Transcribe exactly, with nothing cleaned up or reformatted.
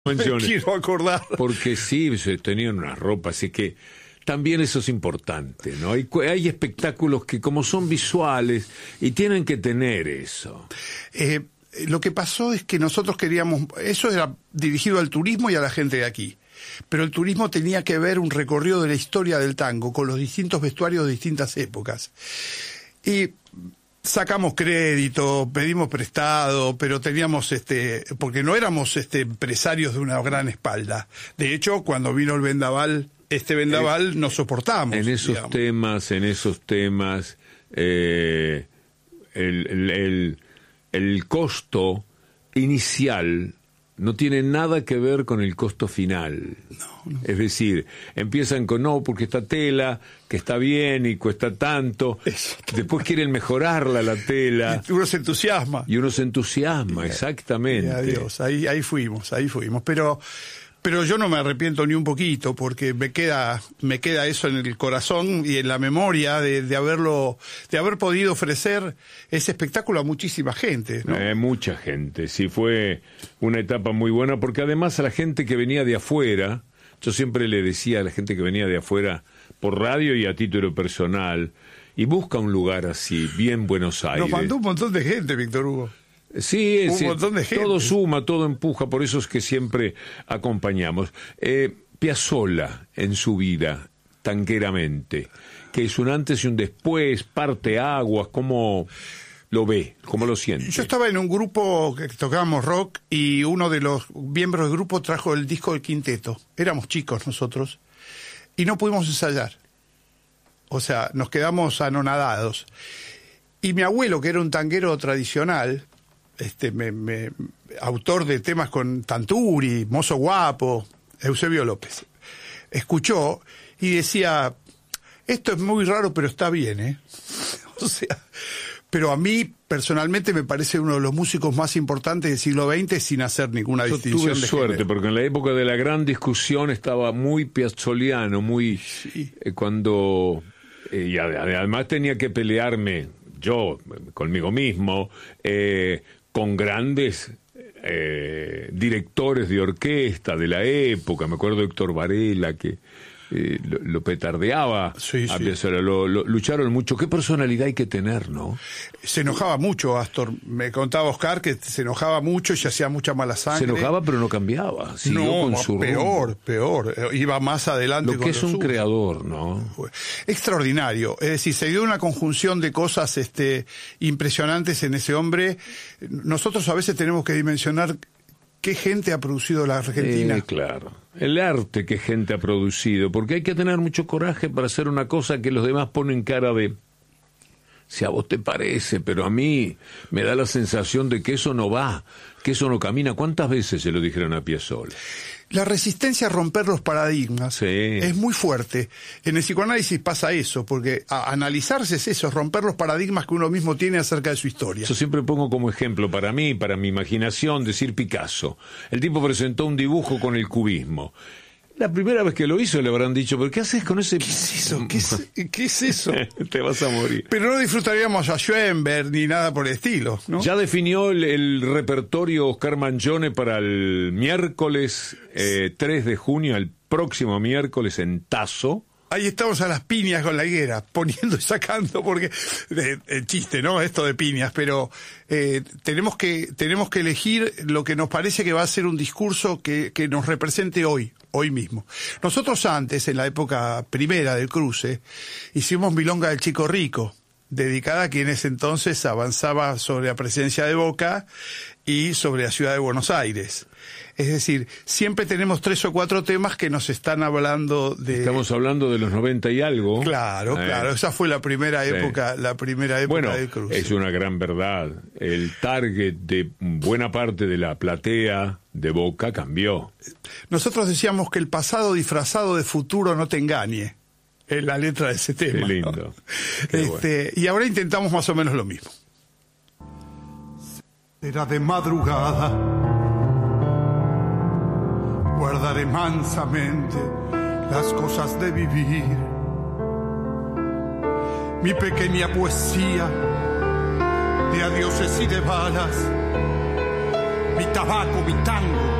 menciones. Me quiero acordar. Porque sí, se tenían unas ropas, así que también eso es importante, ¿no? Hay, hay espectáculos que como son visuales y tienen que tener eso. Eh, lo que pasó es que nosotros queríamos, eso era dirigido al turismo y a la gente de aquí, pero el turismo tenía que ver un recorrido de la historia del tango con los distintos vestuarios de distintas épocas. Y sacamos crédito, pedimos prestado, pero teníamos, este, porque no éramos este, empresarios de una gran espalda. De hecho, cuando vino el vendaval, este vendaval, eh, no soportamos. En esos digamos. temas, en esos temas, eh, el, el, el, el costo inicial no tiene nada que ver con el costo final. No, no. Es decir, empiezan con no, porque esta tela, que está bien y cuesta tanto. Eso. Después quieren mejorarla la tela. Y uno se entusiasma. Y uno se entusiasma, y, exactamente. Y adiós, ahí, ahí fuimos, ahí fuimos. Pero... Pero yo no me arrepiento ni un poquito, porque me queda, me queda eso en el corazón y en la memoria de, de haberlo, de haber podido ofrecer ese espectáculo a muchísima gente, ¿no? Eh, mucha gente, sí, fue una etapa muy buena, porque además a la gente que venía de afuera, yo siempre le decía a la gente que venía de afuera por radio y a título personal, y busca un lugar así, bien Buenos Aires. Nos mandó un montón de gente, Víctor Hugo. Sí, es, un montón de gente. Todo suma, todo empuja, por eso es que siempre acompañamos. Eh, Piazzolla, en su vida, tangueramente, que es un antes y un después, parte aguas, ¿cómo lo ve? ¿Cómo lo siente? Yo estaba en un grupo que tocábamos rock y uno de los miembros del grupo trajo el disco del quinteto. Éramos chicos nosotros y no pudimos ensayar. O sea, nos quedamos anonadados. Y mi abuelo, que era un tanguero tradicional... Este, me, me, autor de temas con Tanturi, Mozo Guapo, Eusebio López, escuchó y decía, esto es muy raro, pero está bien, ¿eh? O sea, pero a mí personalmente me parece uno de los músicos más importantes del siglo veinte sin hacer ninguna Yo distinción tuve de suerte, género. porque en la época de la gran discusión estaba muy piazzoliano, muy... Sí. Eh, cuando... Eh, y además tenía que pelearme yo, conmigo mismo, eh, con grandes eh, directores de orquesta de la época. Me acuerdo de Héctor Varela, que eh, lo, lo petardeaba. Sí, a sí. Piazzolla, lo, lo, lucharon mucho. ¿Qué personalidad hay que tener, no? Se enojaba mucho, Astor. Me contaba Oscar que se enojaba mucho y se hacía mucha mala sangre. Se enojaba, pero no cambiaba. Siguió no, con su peor, rumbo. peor. Iba más adelante. Lo que con es lo un suyo. creador, ¿no? Extraordinario. Es decir, se dio una conjunción de cosas este, impresionantes en ese hombre. Nosotros a veces tenemos que dimensionar qué gente ha producido la Argentina. Eh, claro. El arte que gente ha producido. Porque hay que tener mucho coraje para hacer una cosa que los demás ponen cara de... Si a vos te parece, pero a mí me da la sensación de que eso no va, que eso no camina. ¿Cuántas veces se lo dijeron a Piazzolla? La resistencia a romper los paradigmas sí. es muy fuerte. En el psicoanálisis pasa eso, porque a analizarse es eso, romper los paradigmas que uno mismo tiene acerca de su historia. Yo siempre pongo como ejemplo para mí, para mi imaginación, decir Picasso. El tipo presentó un dibujo con el cubismo. La primera vez que lo hizo le habrán dicho, ¿pero qué haces con ese...? ¿Qué es eso? ¿Qué es, ¿qué es eso? Te vas a morir. Pero no disfrutaríamos a Schoenberg ni nada por el estilo, ¿no? Ya definió el, el repertorio Oscar Mangione para el miércoles eh, tres de junio, el próximo miércoles en Tazo. Ahí estamos a las piñas con la higuera, poniendo y sacando, porque eh, el chiste, ¿no? Esto de piñas, pero eh, tenemos que tenemos que elegir lo que nos parece que va a ser un discurso que, que nos represente hoy, hoy mismo. Nosotros antes, en la época primera del cruce, hicimos Milonga del Chico Rico, dedicada a quienes entonces avanzaba sobre la presencia de Boca y sobre la ciudad de Buenos Aires. Es decir, siempre tenemos tres o cuatro temas que nos están hablando de... Estamos hablando de los noventa y algo. Claro, eh. claro, esa fue la primera época, sí. la primera época bueno, del cruce. Es una gran verdad. El target de buena parte de la platea de Boca cambió. Nosotros decíamos que el pasado disfrazado de futuro no te engañe. En la letra de ese tema. Qué lindo. ¿no? Qué este, bueno. Y ahora intentamos más o menos lo mismo. Será de madrugada, guardaré mansamente las cosas de vivir. Mi pequeña poesía de adioses y de balas, mi tabaco, mi tango,